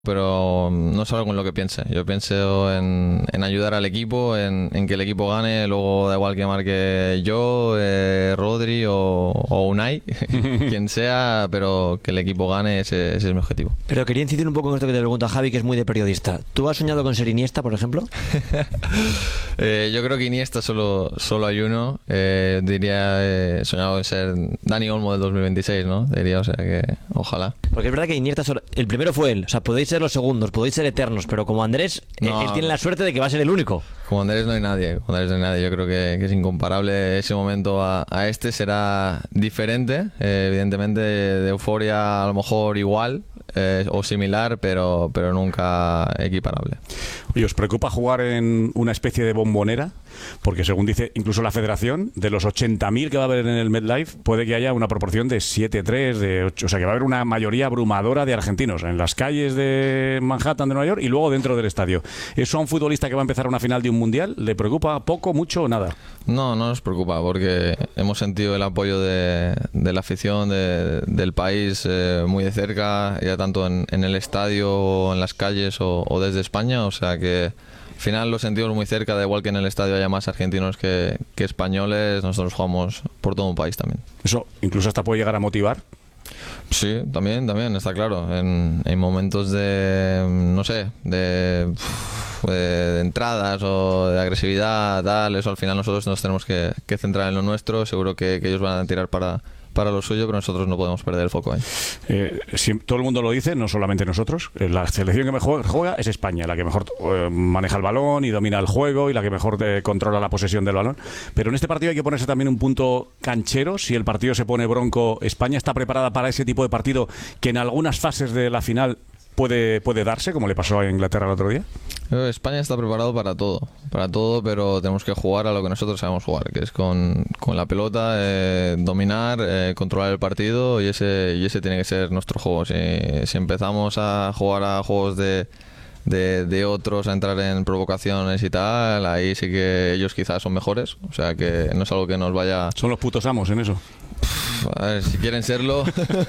pero no es algo en lo que piense. Yo pienso en ayudar al equipo, en que el equipo gane. Luego da igual que marque yo, Rodri o Unai, quien sea, pero que el equipo gane, ese es mi objetivo. Pero quería incidir un poco en esto que te pregunta Javi, que es muy de periodista. ¿Tú has soñado con ser Iniesta, por ejemplo? Yo creo que Iniesta solo hay uno. Diría, soñado con ser Dani Olmo del 2026, ¿no? Diría, o sea que ojalá. Porque es verdad que Iniesta, el primero fue él. O sea, podéis ser los segundos, podéis ser eternos, pero como Andrés, No, él tiene la suerte de que va a ser el único. Como Andrés no hay nadie. Como Andrés no hay nadie. Yo creo que es incomparable ese momento a este. Será diferente, evidentemente de euforia a lo mejor igual o similar, pero nunca equiparable. ¿Y os preocupa jugar en una especie de bombonera? Porque según dice incluso la federación, de los 80.000 que va a haber en el MetLife, puede que haya una proporción de 7-3, de 8, o sea que va a haber una mayoría abrumadora de argentinos en las calles de Manhattan, de Nueva York, y luego dentro del estadio. ¿Eso a un futbolista que va a empezar una final de un mundial le preocupa poco, mucho o nada? No nos preocupa, porque hemos sentido el apoyo de la afición del país muy de cerca, ya tanto en el estadio o en las calles o desde España, o sea que al final lo sentimos muy cerca, da igual que en el estadio haya más argentinos que españoles. Nosotros jugamos por todo un país también. Eso incluso hasta puede llegar a motivar. Sí, también, está claro. En momentos de, no sé, de entradas o de agresividad, tal, eso al final nosotros nos tenemos que centrar en lo nuestro. Seguro que ellos van a tirar para lo suyo, pero nosotros no podemos perder el foco ahí. Todo el mundo lo dice, no solamente nosotros. La selección que mejor juega es España, la que mejor maneja el balón y domina el juego y la que mejor controla la posesión del balón. Pero en este partido hay que ponerse también un punto canchero. Si el partido se pone bronco, ¿España está preparada para ese tipo de partido que en algunas fases de la final puede darse, como le pasó a Inglaterra el otro día? España está preparado para todo, pero tenemos que jugar a lo que nosotros sabemos jugar, que es con la pelota, dominar, controlar el partido, y ese tiene que ser nuestro juego. Si empezamos a jugar a juegos de otros, a entrar en provocaciones y tal, ahí sí que ellos quizás son mejores, o sea que no es algo que nos vaya... Son los putos amos en eso. A ver, si quieren serlo.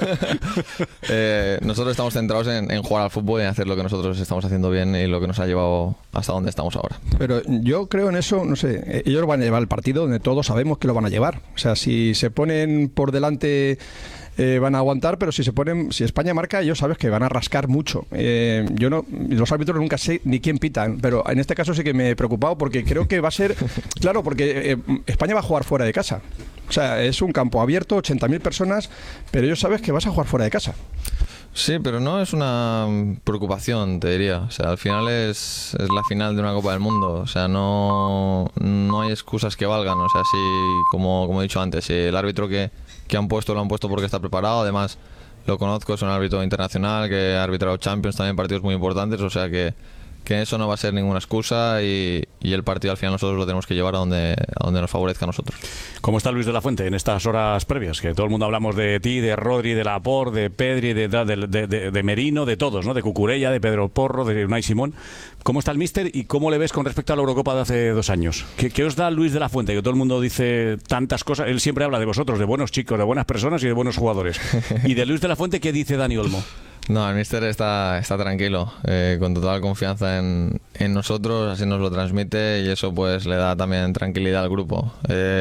Nosotros estamos centrados en jugar al fútbol y en hacer lo que nosotros estamos haciendo bien y lo que nos ha llevado hasta donde estamos ahora. Pero yo creo en eso, no sé, ellos van a llevar el partido donde todos sabemos que lo van a llevar. O sea, si se ponen por delante... van a aguantar, pero si España marca, ellos sabes que van a rascar mucho. Yo no, los árbitros nunca sé ni quién pitan, pero en este caso sí que me he preocupado porque creo que va a ser, claro, porque España va a jugar fuera de casa. O sea, es un campo abierto, 80.000 personas, pero ellos sabes que vas a jugar fuera de casa. Sí, pero no es una preocupación, te diría. O sea, al final es la final de una Copa del Mundo. O sea, no hay excusas que valgan. O sea, si, como he dicho antes, si el árbitro que han puesto lo han puesto porque está preparado. Además, lo conozco, es un árbitro internacional que ha arbitrado Champions, también partidos muy importantes. O sea que eso no va a ser ninguna excusa y el partido al final nosotros lo tenemos que llevar a donde nos favorezca a nosotros. ¿Cómo está Luis de la Fuente en estas horas previas? Que todo el mundo hablamos de ti, de Rodri, de Laporte, de Pedri, de Merino, de todos, ¿no? De Cucurella, de Pedro Porro, de Unai Simón. ¿Cómo está el míster y cómo le ves con respecto a la Eurocopa de hace 2 años? ¿Qué os da Luis de la Fuente? Que todo el mundo dice tantas cosas. Él siempre habla de vosotros, de buenos chicos, de buenas personas y de buenos jugadores. ¿Y de Luis de la Fuente qué dice Dani Olmo? No, el míster está tranquilo, con total confianza en nosotros, así nos lo transmite y eso pues le da también tranquilidad al grupo.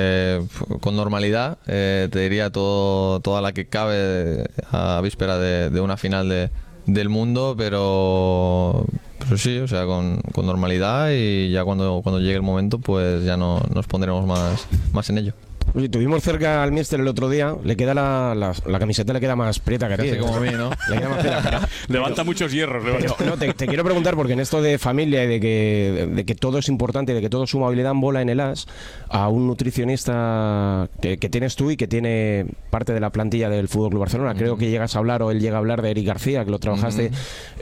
Con normalidad, te diría toda la que cabe a víspera de una final del mundo, pero sí, o sea, con normalidad y ya cuando llegue el momento pues ya nos pondremos más en ello. Oye, tuvimos cerca al míster el otro día, le queda la camiseta le queda más prieta que a ti. Casi como a mí, ¿no? Le queda más prieta. Levanta muchos hierros. No, te quiero preguntar, porque en esto de familia y de que todo es importante y de que todo suma habilidad en bola en el AS, a un nutricionista que tienes tú y que tiene parte de la plantilla del FC Barcelona, creo que llegas a hablar, o él llega a hablar de Eric García, que lo trabajaste,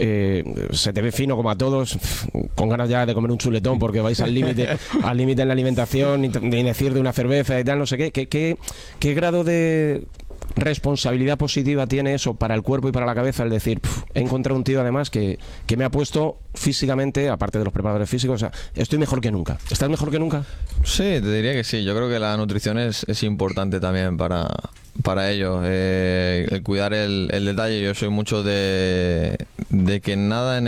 se te ve fino como a todos, con ganas ya de comer un chuletón porque vais al límite en la alimentación, y decir de una cerveza y tal, no sé qué grado de responsabilidad positiva tiene eso para el cuerpo y para la cabeza, el decir, he encontrado un tío además que me ha puesto físicamente, aparte de los preparadores físicos, o sea, estoy mejor que nunca. ¿Estás mejor que nunca? Sí, te diría que sí. Yo creo que la nutrición es importante también para ello. El cuidar el detalle. Yo soy mucho de que nada